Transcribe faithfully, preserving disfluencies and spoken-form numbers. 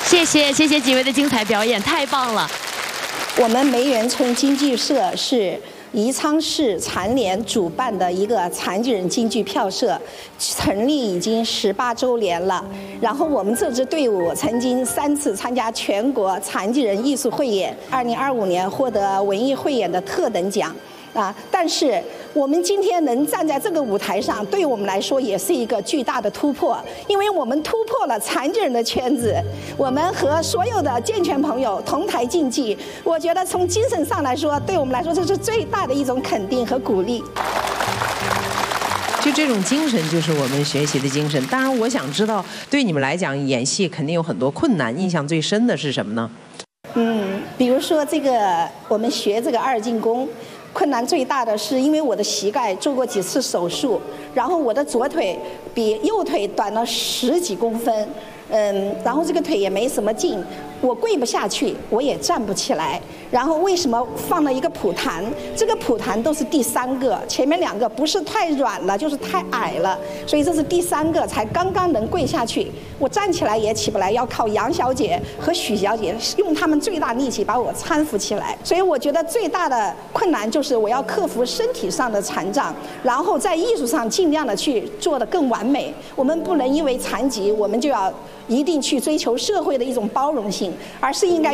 谢谢谢谢几位的精彩表演，太棒了。 我们梅园村京剧社是宜昌市残联主办的一个残疾人京剧票社，成立已经十八周年了。然后我们这支队伍曾经三次参加全国残疾人艺术汇演，二零二五年获得文艺汇演的特等奖。啊！但是我们今天能站在这个舞台上，对我们来说也是一个巨大的突破，因为我们突破了残疾人的圈子，我们和所有的健全朋友同台竞技。我觉得从精神上来说，对我们来说这是最大的一种肯定和鼓励。 就这种精神就是我们学习的精神。当然，我想知道，对你们来讲，演戏肯定有很多困难，印象最深的是什么呢？ 嗯，比如说这个，我们学这个二进宫。困难最大的是因为我的膝盖做过几次手术，然后我的左腿比右腿短了十几公分，嗯，然后这个腿也没什么劲，我跪不下去，我也站不起来。然后为什么放了一个普弹？这个普弹都是第三个，前面两个不是太软了，就是太矮了，所以这是第三个才刚刚能跪下去。我站起来也起不来，要靠杨小姐和许小姐用她们最大力气把我搀扶起来。所以我觉得最大的困难就是我要克服身体上的残障，然后在艺术上尽量的去做得更完美。我们不能因为残疾，我们就要一定去追求社会的一种包容性，而是应该